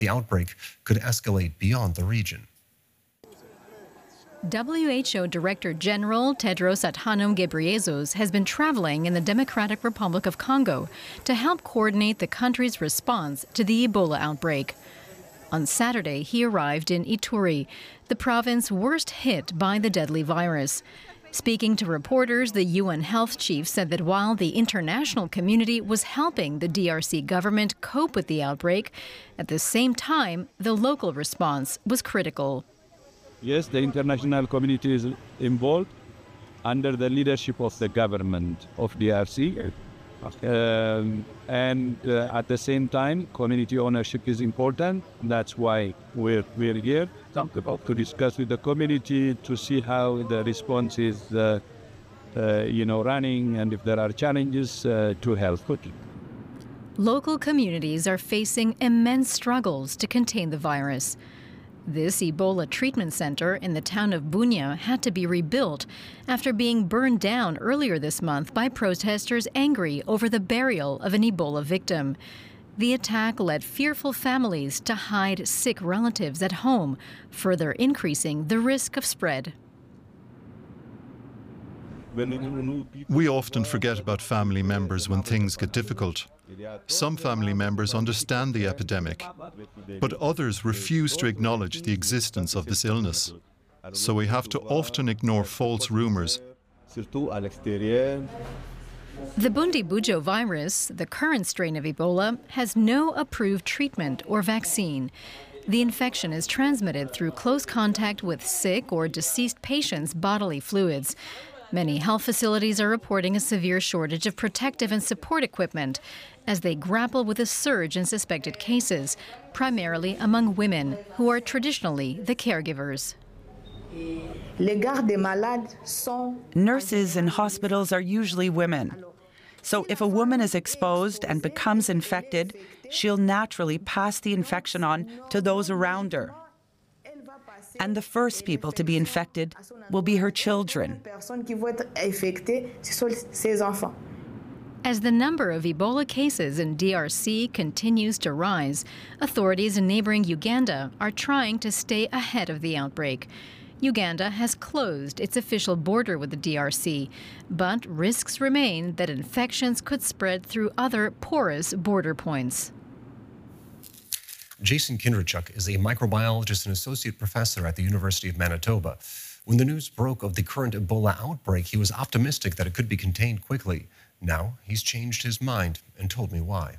The outbreak could escalate beyond the region. WHO Director General Tedros Adhanom Ghebreyesus has been traveling in the Democratic Republic of Congo to help coordinate the country's response to the Ebola outbreak. On Saturday, he arrived in Ituri, the province worst hit by the deadly virus. Speaking to reporters, the UN health chief said that while the international community was helping the DRC government cope with the outbreak, at the same time, the local response was critical. Yes, the international community is involved under the leadership of the government of DRC. At the same time, community ownership is important. That's why we're here to discuss with the community to see how the response is, running, and if there are challenges to help. Local communities are facing immense struggles to contain the virus. This Ebola treatment center in the town of Bunia had to be rebuilt after being burned down earlier this month by protesters angry over the burial of an Ebola victim. The attack led fearful families to hide sick relatives at home, further increasing the risk of spread. We often forget about family members when things get difficult. Some family members understand the epidemic, but others refuse to acknowledge the existence of this illness. So we have to often ignore false rumors. The Bundibugyo virus, the current strain of Ebola, has no approved treatment or vaccine. The infection is transmitted through close contact with sick or deceased patients' bodily fluids. Many health facilities are reporting a severe shortage of protective and support equipment as they grapple with a surge in suspected cases, primarily among women, who are traditionally the caregivers. Nurses in hospitals are usually women. So if a woman is exposed and becomes infected, she'll naturally pass the infection on to those around her. And the first people to be infected will be her children. As the number of Ebola cases in DRC continues to rise, authorities in neighboring Uganda are trying to stay ahead of the outbreak. Uganda has closed its official border with the DRC, but risks remain that infections could spread through other porous border points. Jason Kindrachuk is a microbiologist and associate professor at the University of Manitoba. When the news broke of the current Ebola outbreak, he was optimistic that it could be contained quickly. Now he's changed his mind and told me why.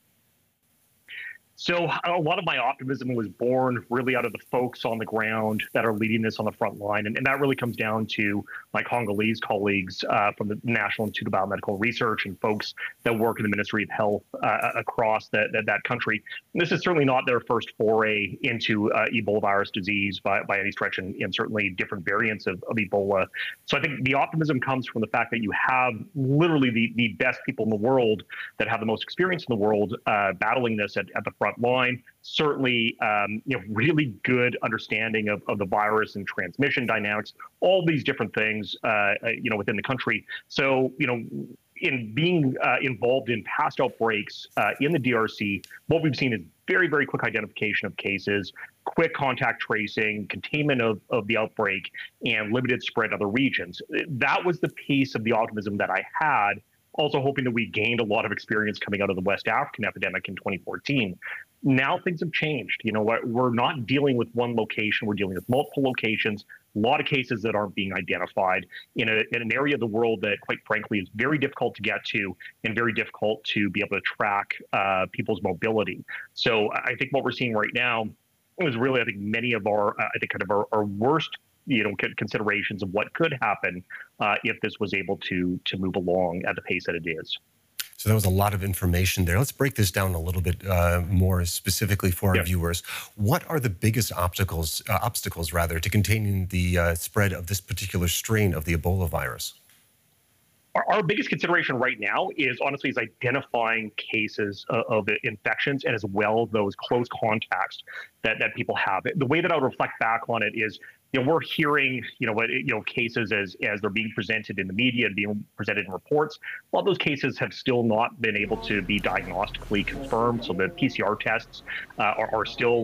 So a lot of my optimism was born really out of the folks on the ground that are leading this on the front line. And that really comes down to my Congolese colleagues from the National Institute of Biomedical Research and folks that work in the Ministry of Health across that country. And this is certainly not their first foray into Ebola virus disease by any stretch, and certainly different variants of Ebola. So I think the optimism comes from the fact that you have literally the best people in the world that have the most experience in the world battling this at the front line. Certainly, really good understanding of the virus and transmission dynamics, all these different things, within the country. So, in being involved in past outbreaks in the DRC, what we've seen is very, very quick identification of cases, quick contact tracing, containment of the outbreak, and limited spread in other regions. That was the piece of the optimism that I had. Also hoping that we gained a lot of experience coming out of the West African epidemic in 2014. Now things have changed. We're not dealing with one location. We're dealing with multiple locations, a lot of cases that aren't being identified in an area of the world that, quite frankly, is very difficult to get to and very difficult to be able to track people's mobility. So I think what we're seeing right now is really, I think, many of our worst considerations of what could happen if this was able to move along at the pace that it is. So that was a lot of information there. Let's break this down a little bit more specifically for our viewers. What are the biggest obstacles to containing the spread of this particular strain of the Ebola virus? Our biggest consideration right now is identifying cases of infections and as well those close contacts that people have. The way that I would reflect back on it is we're hearing, cases as they're being presented in the media and being presented in reports. A lot of those cases have still not been able to be diagnostically confirmed. So the PCR tests are still